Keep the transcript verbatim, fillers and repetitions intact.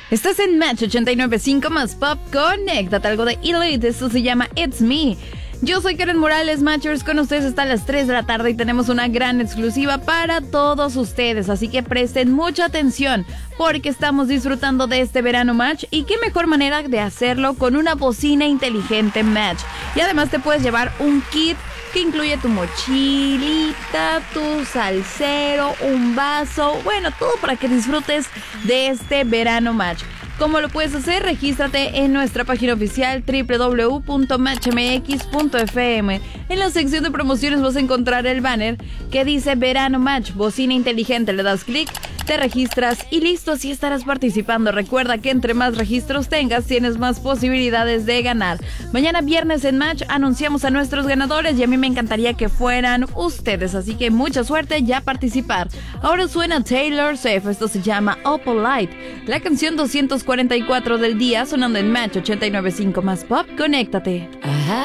Estás en Match ochenta y nueve punto cinco más Pop. Conéctate, algo de Elite. Esto se llama It's Me. Yo soy Karen Morales, Matchers, con ustedes hasta las tres de la tarde y tenemos una gran exclusiva para todos ustedes, así que presten mucha atención porque estamos disfrutando de este verano Match y qué mejor manera de hacerlo con una bocina inteligente Match. Y además te puedes llevar un kit que incluye tu mochilita, tu salsero, un vaso, bueno, todo para que disfrutes de este verano Match. ¿Cómo lo puedes hacer? Regístrate en nuestra página oficial doble u doble u doble u punto match m x punto f m. En la sección de promociones vas a encontrar el banner que dice Verano Match, bocina inteligente. Le das clic, te registras y listo, así estarás participando. Recuerda que entre más registros tengas, tienes más posibilidades de ganar. Mañana viernes en Match anunciamos a nuestros ganadores y a mí me encantaría que fueran ustedes, así que mucha suerte ya a participar. Ahora suena Taylor Swift, esto se llama Opalite, la canción doscientos cuarenta y cuatro del día sonando en Match ochenta y nueve punto cinco más Pop. Conéctate. Ajá.